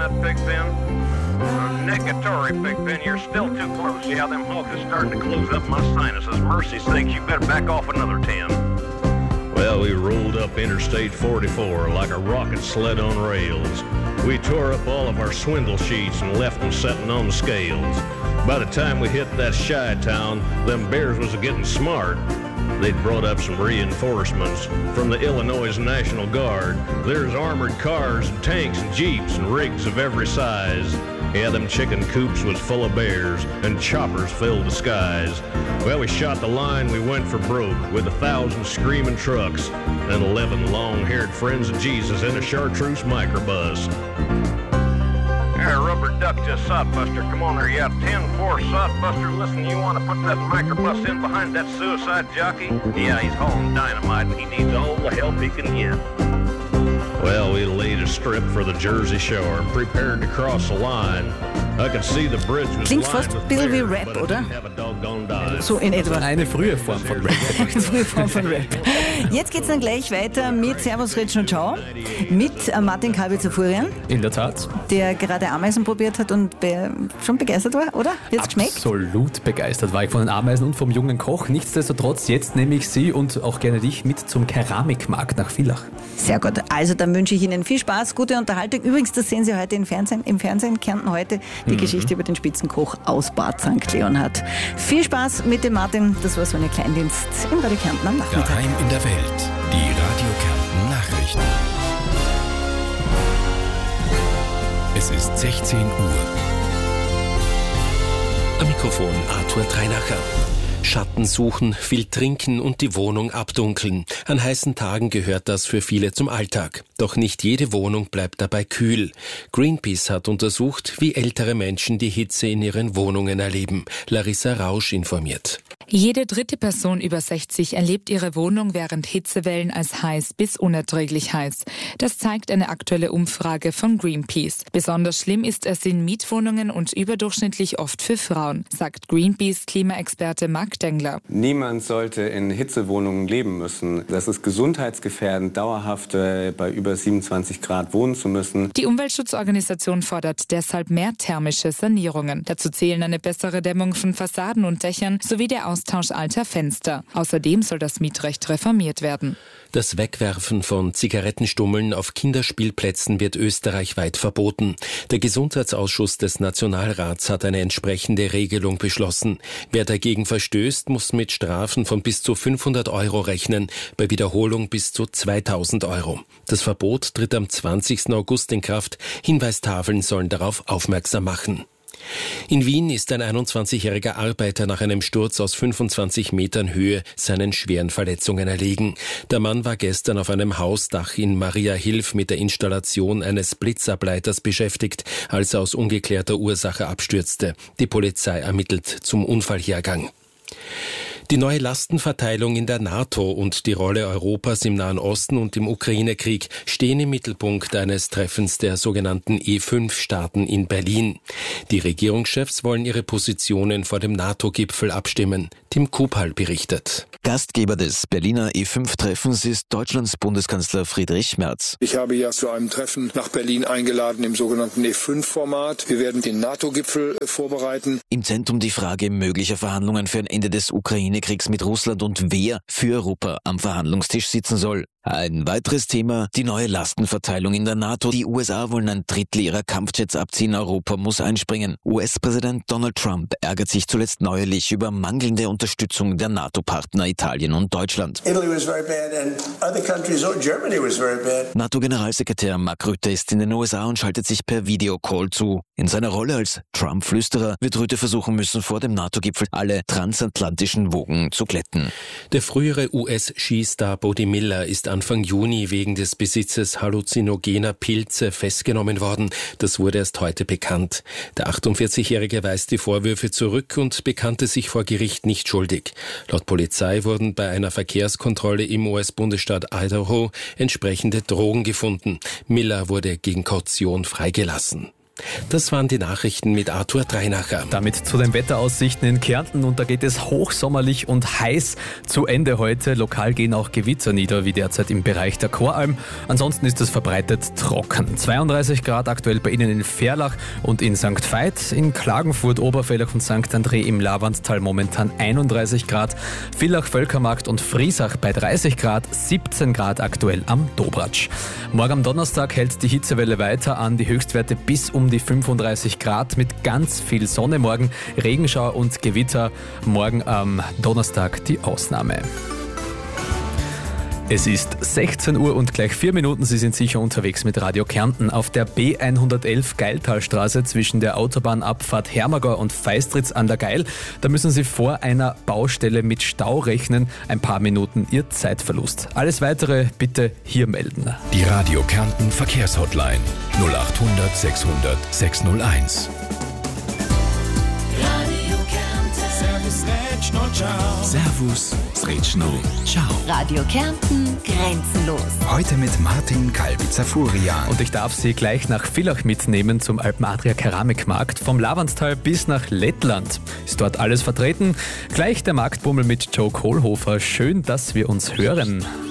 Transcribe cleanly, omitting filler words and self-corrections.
that pig pen? Negatory, pig pen, you're still too close. Yeah, them hawks is starting to close up my sinuses. Mercy sakes, you better back off another 10. Well, we rolled up Interstate 44 like a rocket sled on rails. We tore up all of our swindle sheets and left them setting on the scales. By the time we hit that Chi-town, them bears was getting smart. They'd brought up some reinforcements from the Illinois National Guard. There's armored cars and tanks and jeeps and rigs of every size. Yeah, them chicken coops was full of bears and choppers filled the skies. Well, we shot the line, we went for broke with 1,000 screaming trucks and 11 long-haired friends of Jesus in a chartreuse microbus. Here, rubber duck to sodbuster. Come on there, yeah, 10-4 sodbuster. Listen, you want to put that microbus in behind that suicide jockey? Yeah, he's hauling dynamite and he needs all the help he can get. Well, we laid a strip for the Jersey Shore and prepared to cross the line. I could see the bridge was Klingt fast ein bisschen wie Rap, oder? So in etwa. Eine frühe Form von Rap. Eine frühe Form von Rap. Jetzt geht's dann gleich weiter mit Servus Retsch und Ciao mit Martin Kalbitzer-Furian. In der Tat. Der gerade Ameisen probiert hat und schon begeistert war, oder? Wird's geschmeckt? Absolut begeistert war ich von den Ameisen und vom jungen Koch. Nichtsdestotrotz, jetzt nehme ich Sie und auch gerne dich mit zum Keramikmarkt nach Villach. Sehr gut. Also dann wünsche ich Ihnen viel Spaß, gute Unterhaltung. Übrigens, das sehen Sie heute im Fernsehen Kärnten heute, die Geschichte über den Spitzenkoch aus Bad St. Leonhard. Viel Spaß mit dem Martin. Das war so ein Kleindienst im Radio Kärnten am Nachmittag. Daheim in der Welt. Die Radio Kärnten Nachrichten. Es ist 16 Uhr. Am Mikrofon Arthur Treinacher. Schatten suchen, viel trinken und die Wohnung abdunkeln. An heißen Tagen gehört das für viele zum Alltag. Doch nicht jede Wohnung bleibt dabei kühl. Greenpeace hat untersucht, wie ältere Menschen die Hitze in ihren Wohnungen erleben. Larissa Rausch informiert. Jede dritte Person über 60 erlebt ihre Wohnung während Hitzewellen als heiß bis unerträglich heiß. Das zeigt eine aktuelle Umfrage von Greenpeace. Besonders schlimm ist es in Mietwohnungen und überdurchschnittlich oft für Frauen, sagt Greenpeace-Klimaexperte Marc Dengler. Niemand sollte in Hitzewohnungen leben müssen. Das ist gesundheitsgefährdend, dauerhaft bei über 27 Grad wohnen zu müssen. Die Umweltschutzorganisation fordert deshalb mehr thermische Sanierungen. Dazu zählen eine bessere Dämmung von Fassaden und Dächern sowie der Austausch alter Fenster. Außerdem soll das Mietrecht reformiert werden. Das Wegwerfen von Zigarettenstummeln auf Kinderspielplätzen wird österreichweit verboten. Der Gesundheitsausschuss des Nationalrats hat eine entsprechende Regelung beschlossen. Wer dagegen verstößt, muss mit Strafen von bis zu 500 € rechnen, bei Wiederholung bis zu 2.000 €. Das Verbot tritt am 20. August in Kraft. Hinweistafeln sollen darauf aufmerksam machen. In Wien ist ein 21-jähriger Arbeiter nach einem Sturz aus 25 Metern Höhe seinen schweren Verletzungen erlegen. Der Mann war gestern auf einem Hausdach in Mariahilf mit der Installation eines Blitzableiters beschäftigt, als er aus ungeklärter Ursache abstürzte. Die Polizei ermittelt zum Unfallhergang. Die neue Lastenverteilung in der NATO und die Rolle Europas im Nahen Osten und im Ukraine-Krieg stehen im Mittelpunkt eines Treffens der sogenannten E5-Staaten in Berlin. Die Regierungschefs wollen ihre Positionen vor dem NATO-Gipfel abstimmen. Tim Kupal berichtet. Gastgeber des Berliner E5-Treffens ist Deutschlands Bundeskanzler Friedrich Merz. Ich habe ja zu einem Treffen nach Berlin eingeladen im sogenannten E5-Format. Wir werden den NATO-Gipfel vorbereiten. Im Zentrum die Frage möglicher Verhandlungen für ein Ende des Ukraine-Kriegs mit Russland und wer für Europa am Verhandlungstisch sitzen soll. Ein weiteres Thema, die neue Lastenverteilung in der NATO. Die USA wollen ein Drittel ihrer Kampfjets abziehen, Europa muss einspringen. US-Präsident Donald Trump ärgert sich zuletzt neuerlich über mangelnde Unterstützung der NATO-Partner Italien und Deutschland. NATO-Generalsekretär Mark Rutte ist in den USA und schaltet sich per Videocall zu. In seiner Rolle als Trump-Flüsterer wird Rutte versuchen müssen, vor dem NATO-Gipfel alle transatlantischen Wogen zu glätten. Der frühere US-Skistar Bode Miller ist Anfang Juni wegen des Besitzes halluzinogener Pilze festgenommen worden. Das wurde erst heute bekannt. Der 48-Jährige weist die Vorwürfe zurück und bekannte sich vor Gericht nicht schuldig. Laut Polizei wurden bei einer Verkehrskontrolle im US-Bundesstaat Idaho entsprechende Drogen gefunden. Miller wurde gegen Kaution freigelassen. Das waren die Nachrichten mit Arthur Dreinacher. Damit zu den Wetteraussichten in Kärnten und da geht es hochsommerlich und heiß zu Ende heute. Lokal gehen auch Gewitter nieder, wie derzeit im Bereich der Choralm. Ansonsten ist es verbreitet trocken. 32 Grad aktuell bei Ihnen in Verlach und in St. Veit. In Klagenfurt, Obervellach und St. André im Lavanttal momentan 31 Grad. Villach, Völkermarkt und Friesach bei 30 Grad, 17 Grad aktuell am Dobratsch. Morgen am Donnerstag hält die Hitzewelle weiter an, die Höchstwerte bis um die 35 Grad mit ganz viel Sonne. Morgen Regenschauer und Gewitter. Morgen am Donnerstag die Ausnahme. Es ist 16 Uhr und gleich 4 Minuten. Sie sind sicher unterwegs mit Radio Kärnten. Auf der B111 Geiltalstraße zwischen der Autobahnabfahrt Hermagor und Feistritz an der Geil. Da müssen Sie vor einer Baustelle mit Stau rechnen. Ein paar Minuten Ihr Zeitverlust. Alles Weitere bitte hier melden. Die Radio Kärnten Verkehrshotline 0800 600 601. Servus, Sretschno, ciao. Radio Kärnten, grenzenlos. Heute mit Martin Kalbitzer-Furian. Und ich darf Sie gleich nach Villach mitnehmen zum Alpen-Adria Keramikmarkt. Vom Lavanttal bis nach Lettland ist dort alles vertreten. Gleich der Marktbummel mit Joe Kohlhofer. Schön, dass wir uns hören.